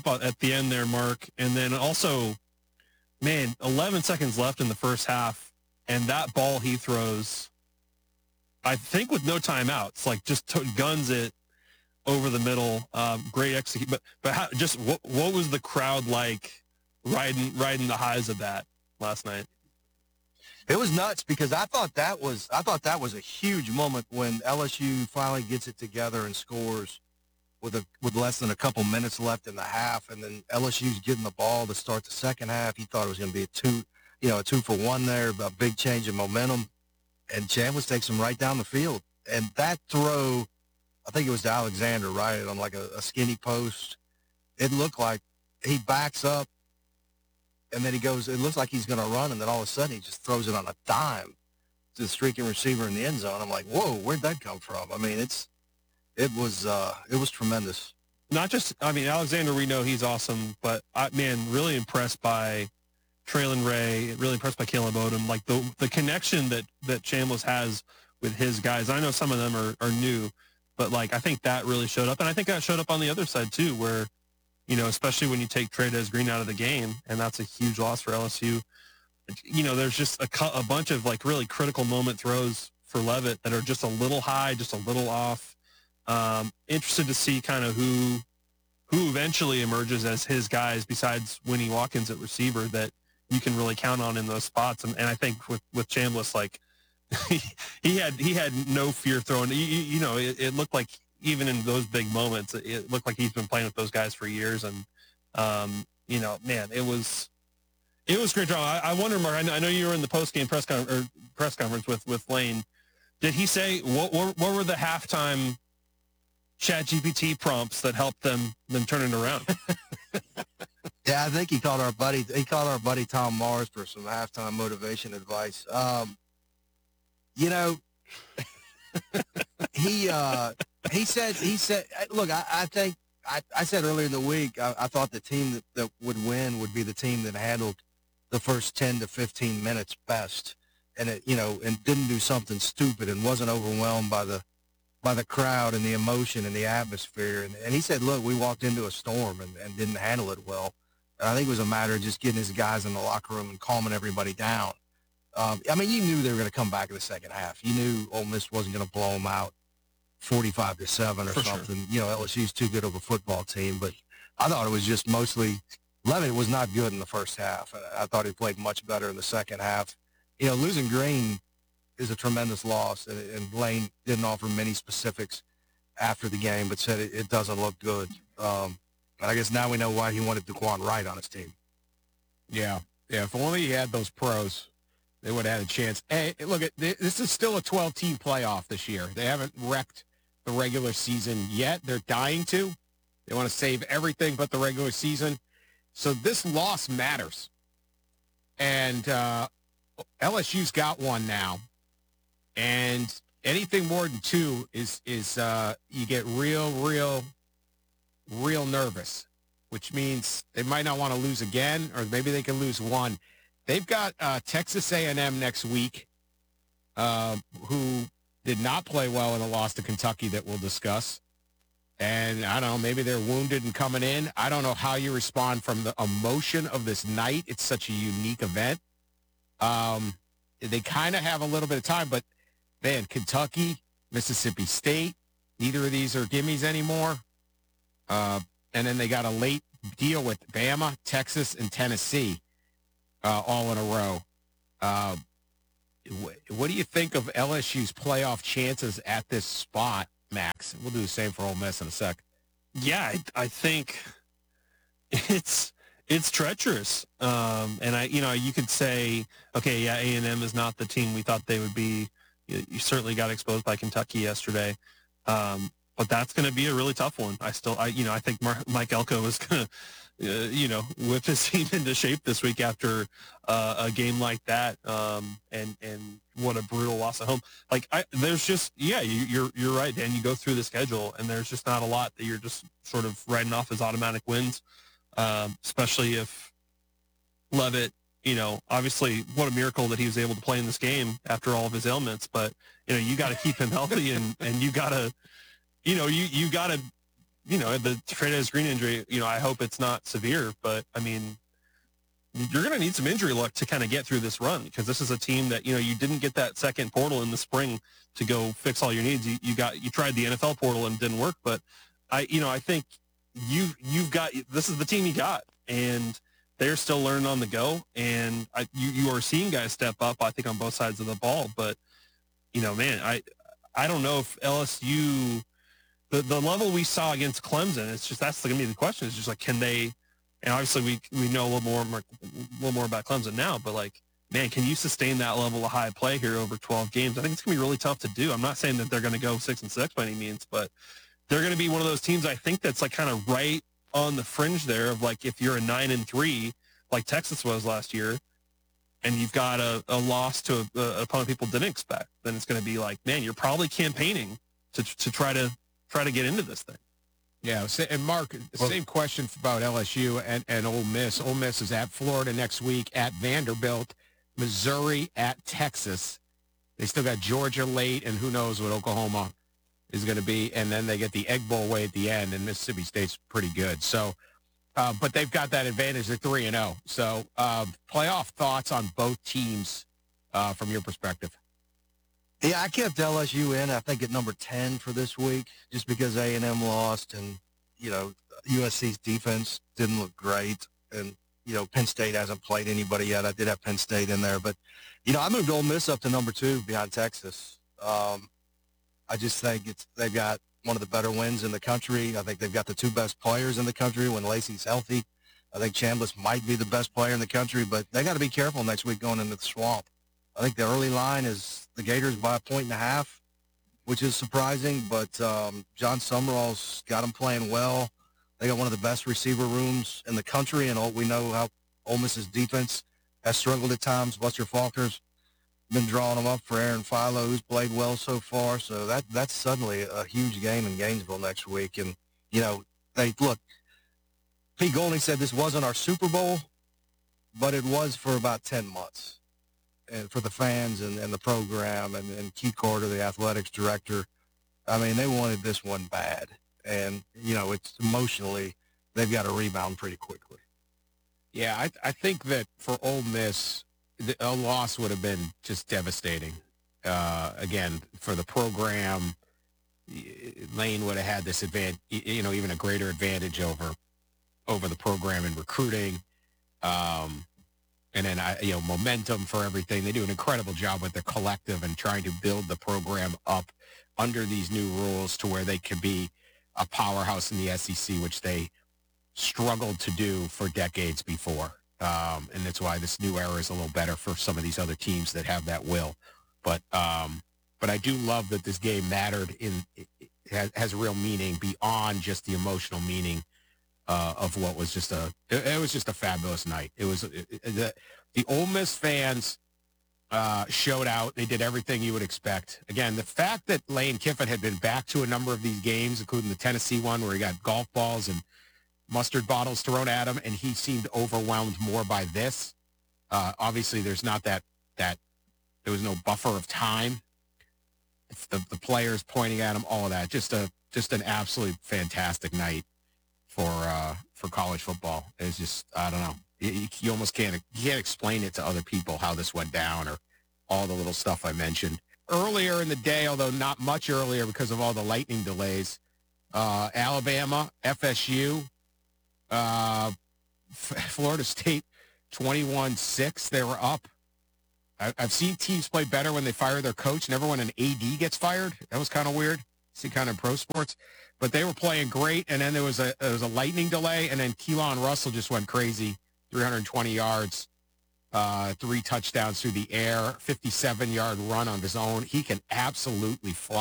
at the end there, Mark. And then also, man, 11 seconds left in the first half, and that ball he throws, I think with no timeouts, like just guns it over the middle. Great execute. But what was the crowd like riding the highs of that last night? It was nuts because I thought that was a huge moment when LSU finally gets it together and scores with less than a couple minutes left in the half, and then LSU's getting the ball to start the second half. He thought it was going to be a 2-for-1 there, a big change in momentum, and Chambliss takes him right down the field. And that throw, I think it was to Alexander, right, on like a skinny post. It looked like he backs up, and then he goes, it looks like he's going to run, and then all of a sudden he just throws it on a dime to the streaking receiver in the end zone. I'm like, whoa, where'd that come from? I mean, it was tremendous. Not just, I mean, Alexander, we know he's awesome, but really impressed by Traylon Ray, really impressed by Caleb Odom, like the connection that Chambliss has with his guys. I know some of them are new, but like I think that really showed up, and I think that showed up on the other side too, where, you know, especially when you take Trey'Dez Green out of the game, and that's a huge loss for LSU. You know, there's just a bunch of like really critical moment throws for Leavitt that are just a little high, just a little off. Interested to see kind of who eventually emerges as his guys besides Winnie Watkins at receiver that you can really count on in those spots. And I think with Chambliss, like he had no fear throwing. You know, it looked like even in those big moments, it looked like he's been playing with those guys for years. And you know, man, it was great drama. I wonder, Mark. I know you were in the post-game press conference with Lane. Did he say what were the halftime ChatGPT prompts that helped them turn it around? Yeah, I think he called our buddy Tom Mars for some halftime motivation advice. You know, he said, look, I think I said earlier in the week, I thought the team that would win would be the team that handled the first 10 to 15 minutes best, and and didn't do something stupid and wasn't overwhelmed by the crowd and the emotion and the atmosphere. And he said, look, we walked into a storm and didn't handle it well. And I think it was a matter of just getting his guys in the locker room and calming everybody down. I mean, you knew they were going to come back in the second half. You knew Ole Miss wasn't going to blow them out 45-7 or something. Sure. You know, LSU's too good of a football team. But I thought it was just mostly Leavitt was not good in the first half. I thought he played much better in the second half. You know, losing Green is a tremendous loss, and Lane didn't offer many specifics after the game, but said it doesn't look good. I guess now we know why he wanted DeQuan Wright on his team. Yeah. If only he had those pros, they would have had a chance. Hey, look, this is still a 12-team playoff this year. They haven't wrecked the regular season yet. They're dying to. They want to save everything but the regular season. So this loss matters. And LSU's got one now. And anything more than two is you get real nervous, which means they might not want to lose again, or maybe they can lose one. They've got Texas A&M next week, who did not play well in a loss to Kentucky that we'll discuss. And I don't know, maybe they're wounded and coming in. I don't know how you respond from the emotion of this night. It's such a unique event. They kind of have a little bit of time, but man, Kentucky, Mississippi State, neither of these are gimmies anymore. And then they got a late deal with Bama, Texas, and Tennessee all in a row. What do you think of LSU's playoff chances at this spot, Max? We'll do the same for Ole Miss in a sec. Yeah, I think it's treacherous. And you could say, okay, yeah, A&M is not the team we thought they would be. You certainly got exposed by Kentucky yesterday. But that's going to be a really tough one. I think Mike Elko is going to, whip his team into shape this week after a game like that. And what a brutal loss at home. There's just, you're right, Dan. You go through the schedule, and there's just not a lot that you're just sort of writing off as automatic wins, especially if Leavitt, obviously what a miracle that he was able to play in this game after all of his ailments. But, you got to keep him healthy, and you got to, you got to the Trey'Dez Green injury, I hope it's not severe, but I mean, you're going to need some injury luck to kind of get through this run, because this is a team that, you didn't get that second portal in the spring to go fix all your needs. You tried the NFL portal and it didn't work, but I think this is the team you got, and they're still learning on the go. And you are seeing guys step up, I think, on both sides of the ball. But, man, I don't know if LSU, the level we saw against Clemson, it's just, that's going to be the question. It's just like, can they, and obviously we know a little more about Clemson now, but like, man, can you sustain that level of high play here over 12 games? I think it's going to be really tough to do. I'm not saying that they're going to go 6-6 by any means, but they're going to be one of those teams, I think, that's like kind of right on the fringe there of like, if you're a 9-3, like Texas was last year, and you've got a loss to an opponent people didn't expect, then it's going to be like, man, you're probably campaigning to try to get into this thing. Yeah, and Mark, same question about LSU and Ole Miss. Ole Miss is at Florida next week, at Vanderbilt, Missouri, at Texas. They still got Georgia late, and who knows what Oklahoma is going to be. And then they get the Egg Bowl way at the end, and Mississippi State's pretty good. So, but they've got that advantage. They're 3-0. So, playoff thoughts on both teams from your perspective. Yeah, I kept LSU in, I think, at number 10 for this week, just because A&M lost, and, USC's defense didn't look great. And, Penn State hasn't played anybody yet. I did have Penn State in there. But, I moved Ole Miss up to number 2 behind Texas. I just think they've got one of the better wins in the country. I think they've got the 2 best players in the country when Lacey's healthy. I think Chambliss might be the best player in the country, but they got to be careful next week going into the Swamp. I think the early line is the Gators by 1.5 points, which is surprising, but John Summerall's got them playing well. They got one of the best receiver rooms in the country, and we know how Ole Miss's defense has struggled at times. Buster Faulkner's been drawing them up for Aaron Philo, who's played well so far. So that's suddenly a huge game in Gainesville next week. And, Pete Golding said this wasn't our Super Bowl, but it was for about 10 months. And for the fans and the program and Keith Carter, the athletics director, I mean, they wanted this one bad. And, it's emotionally, they've got to rebound pretty quickly. Yeah, I think that for Ole Miss, a loss would have been just devastating. Again, for the program, Lane would have had this advantage, even a greater advantage over the program in recruiting. And then, momentum for everything. They do an incredible job with their collective and trying to build the program up under these new rules to where they can be a powerhouse in the SEC, which they struggled to do for decades before. And that's why this new era is a little better for some of these other teams that have that will. But I do love that this game mattered has real meaning beyond just the emotional meaning of what was just it was just a fabulous night. It was the Ole Miss fans showed out. They did everything you would expect. Again, the fact that Lane Kiffin had been back to a number of these games, including the Tennessee one where he got golf balls and mustard bottles thrown at him, and he seemed overwhelmed more by this. Obviously, there's not that there was no buffer of time. It's the players pointing at him, all of that. Just an absolutely fantastic night for college football. It's just, I don't know. You almost can't explain it to other people how this went down or all the little stuff I mentioned. Earlier in the day, although not much earlier because of all the lightning delays, Alabama, FSU, Florida State 21-6. They were up. I've seen teams play better when they fire their coach, never when an AD gets fired. That was kind of weird. See kind of pro sports. But they were playing great, and then there was a lightning delay, and then Keelan Russell just went crazy, 320 yards, 3 touchdowns through the air, 57-yard run on his own. He can absolutely fly.